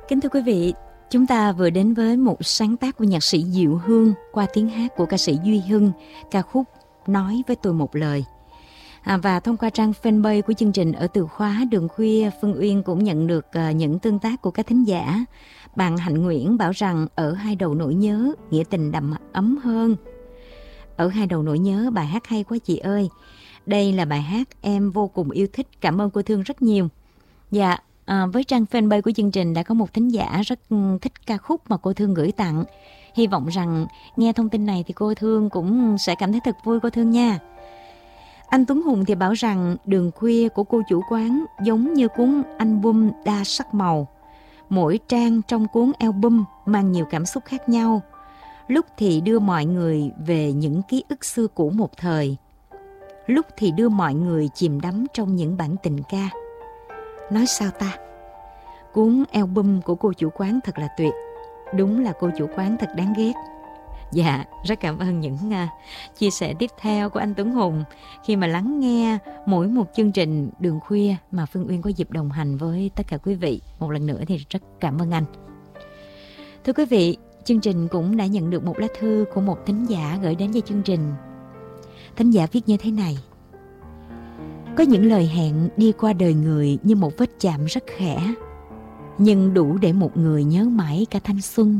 Kính thưa quý vị, chúng ta vừa đến với một sáng tác của nhạc sĩ Diệu Hương qua tiếng hát của ca sĩ Duy Hưng, ca khúc Nói với tôi một lời. Và thông qua trang fanpage của chương trình ở từ khóa Đường Khuya, Phương Uyên cũng nhận được những tương tác của các thính giả. Bạn Hạnh Nguyễn bảo rằng ở hai đầu nỗi nhớ, nghĩa tình đậm ấm hơn. Ở hai đầu nỗi nhớ, bài hát hay quá chị ơi. Đây là bài hát em vô cùng yêu thích, cảm ơn cô Thương rất nhiều. Dạ, với trang fanpage của chương trình đã có một thính giả rất thích ca khúc mà cô Thương gửi tặng. Hy vọng rằng nghe thông tin này thì cô Thương cũng sẽ cảm thấy thật vui cô Thương nha. Anh Tuấn Hùng thì bảo rằng Đường Khuya của cô chủ quán giống như cuốn album đa sắc màu. Mỗi trang trong cuốn album mang nhiều cảm xúc khác nhau. Lúc thì đưa mọi người về những ký ức xưa cũ một thời. Lúc thì đưa mọi người chìm đắm trong những bản tình ca. Nói sao ta? Cuốn album của cô chủ quán thật là tuyệt. Đúng là cô chủ quán thật đáng ghét. Dạ, rất cảm ơn những chia sẻ tiếp theo của anh Tuấn Hùng khi mà lắng nghe mỗi một chương trình Đường Khuya mà Phương Uyên có dịp đồng hành với tất cả quý vị. Một lần nữa thì rất cảm ơn anh. Thưa quý vị, chương trình cũng đã nhận được một lá thư của một thính giả gửi đến cho chương trình. Thính giả viết như thế này: có những lời hẹn đi qua đời người như một vết chạm rất khẽ, nhưng đủ để một người nhớ mãi cả thanh xuân.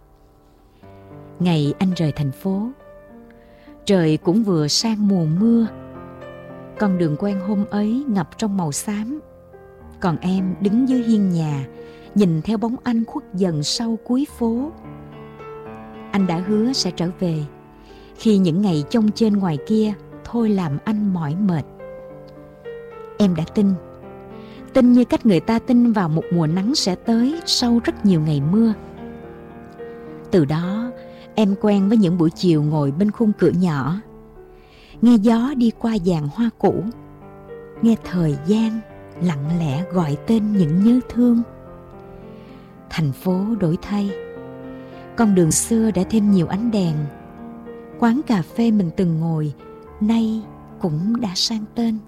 Ngày anh rời thành phố, trời cũng vừa sang mùa mưa. Con đường quen hôm ấy ngập trong màu xám. Còn em đứng dưới hiên nhà, nhìn theo bóng anh khuất dần sau cuối phố. Anh đã hứa sẽ trở về khi những ngày chông trên ngoài kia thôi làm anh mỏi mệt. Em đã tin như cách người ta tin vào một mùa nắng sẽ tới sau rất nhiều ngày mưa. Từ đó em quen với những buổi chiều ngồi bên khung cửa nhỏ, nghe gió đi qua dàn hoa cũ, nghe thời gian lặng lẽ gọi tên những nhớ thương. Thành phố đổi thay, con đường xưa đã thêm nhiều ánh đèn. Quán cà phê mình từng ngồi nay cũng đã sang tên.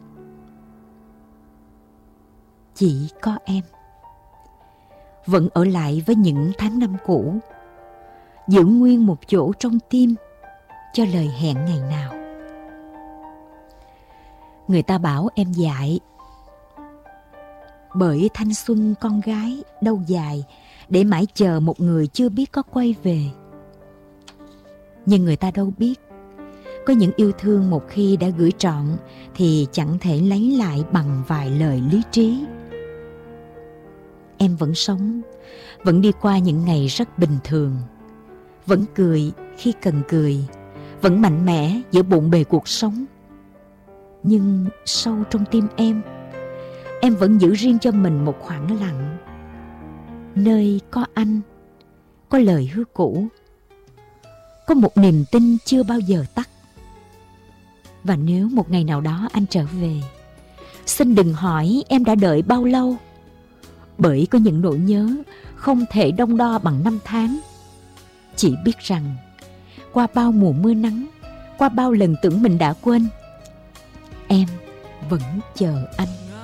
Chỉ có em vẫn ở lại với những tháng năm cũ, giữ nguyên một chỗ trong tim cho lời hẹn ngày nào. Người ta bảo em dại, bởi thanh xuân con gái đâu dài để mãi chờ một người chưa biết có quay về. Nhưng người ta đâu biết, có những yêu thương một khi đã gửi trọn thì chẳng thể lấy lại bằng vài lời lý trí. Em vẫn sống, vẫn đi qua những ngày rất bình thường, vẫn cười khi cần cười, vẫn mạnh mẽ giữa bộn bề cuộc sống. Nhưng sâu trong tim em vẫn giữ riêng cho mình một khoảng lặng, nơi có anh, có lời hứa cũ, có một niềm tin chưa bao giờ tắt. Và nếu một ngày nào đó anh trở về, xin đừng hỏi em đã đợi bao lâu, bởi có những nỗi nhớ không thể đong đo bằng năm tháng. Chỉ biết rằng qua bao mùa mưa nắng, qua bao lần tưởng mình đã quên, em vẫn chờ anh.